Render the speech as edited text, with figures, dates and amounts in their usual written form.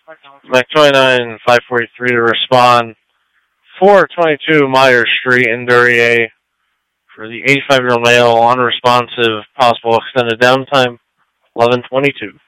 Mac 29, 543 to respond. 422 Myers Street in Duryea for the 85-year-old male, unresponsive, possible extended downtime, 11:22.